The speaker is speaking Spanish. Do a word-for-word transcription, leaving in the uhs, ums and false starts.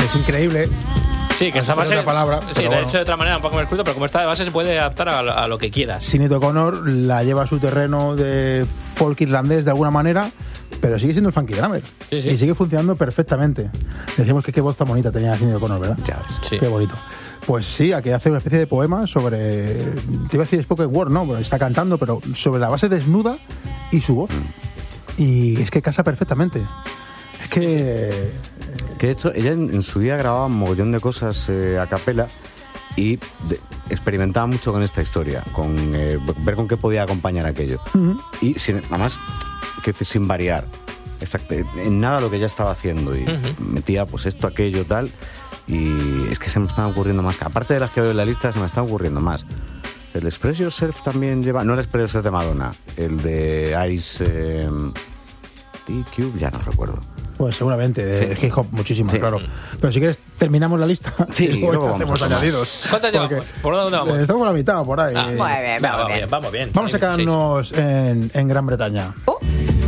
es increíble. Sí, que esta base. Otra palabra, sí, de bueno. hecho, de otra manera, un poco más crudo, pero como está de base, se puede adaptar a, a lo que quieras. Sinéad O'Connor la lleva a su terreno de folk irlandés de alguna manera, pero sigue siendo el funky drummer. Sí, sí. Y sigue funcionando perfectamente. Decimos que qué voz tan bonita tenía Sinéad O'Connor, ¿verdad? Ya ves, sí. Qué bonito. Pues sí, aquí hace una especie de poema sobre. Te iba a decir spoken word, ¿no? Está cantando, pero sobre la base desnuda y su voz. Y es que casa perfectamente. Es que. Que de hecho, ella en, en su día grababa un mogollón de cosas eh, a capela y de, experimentaba mucho con esta historia, con eh, ver con qué podía acompañar aquello. Uh-huh. Y sin, además, que sin variar. Exacto, en nada lo que ella estaba haciendo. Y uh-huh. metía pues esto, aquello, tal. Y es que se me están ocurriendo más. Aparte de las que veo en la lista, se me están ocurriendo más. El Express Yourself también lleva... No el Express Yourself de Madonna. El de Ice... Eh, T-Cube, ya no recuerdo. Pues seguramente, de sí. hip hop muchísimo, sí. claro. Pero si quieres, terminamos la lista. Sí, y luego, luego hacemos añadidos. ¿Cuántas llevamos? ¿Por dónde vamos? Estamos por la mitad, por ahí. Ah, muy bien, vamos, vamos bien. Vamos bien. Vamos a quedarnos sí. en, en Gran Bretaña. Oh.